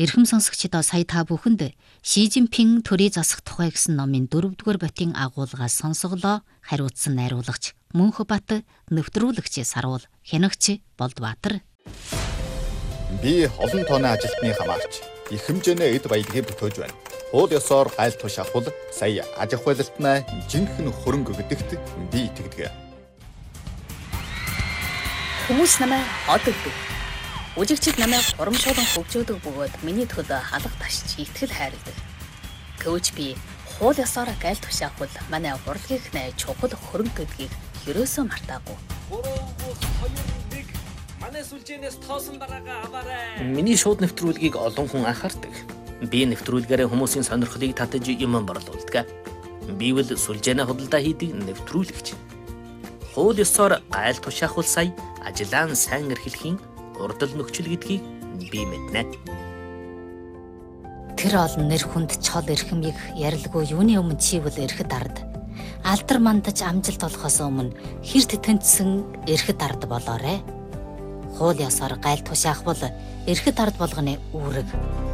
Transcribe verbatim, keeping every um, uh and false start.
Эрхэм сонсогчдоо сая та бүхэнд Ши Жинпин төрий засах тухай гэсэн номын дөрөвдүгээр ботын агуулгаас сонсголоо. Хариуцсан найруулагч Мөнхбат, нэвтрүүлэгч Саруул, хянагч Болдбаатар. Би олон тооны ажилтны хамаарч их хэмжээний эд баялагийг бүтээж байна. Хууль ёсоор гайл туш авахул сая аж ахуй байлтнаа жинхэнэ хөрөнгө өгдөгт би итгэдэг. Хүмүүс намайг одогдөг. Үжигчид намайг урамшуулан хөгжөөдөг бөгөөд миний төлөө халах ташч итгэл хайрладаг. Гэвч би хууль ёсоор гайл туш авахул манай урлагийнх нь чухал хөрөнгө гэдгийг ерөөсөө мартаагүй. Манай сүлжээнээс тоосон дараагаа аваарай. Миний шууд нэвтрүүлгийг олон хүн анхаардаг. Би нэвтрүүлгээрээ хүмүүсийн сонирхлыг татаж юм борлуулдаг. Бивэл сүлжээнэ худалдаа хийдэг нэвтрүүлэгч. Хууль ёсоор гайл тушаахул сая ажиллаан сайн эрхлэхийн урдал нөхцөл гэдгийг би мэднэ. Тэр олон нэр хүнд чол эрхэмийг ярилгүй юуны өмнө чийвэл эрхэд ард. Алдар мандаж амжилт олохоос өмнө хэрт тэнцсэн эрхэд ард болоорой. Хууль ёсоор гайл тушаах бол эрхэд ард болгоны үүрэг.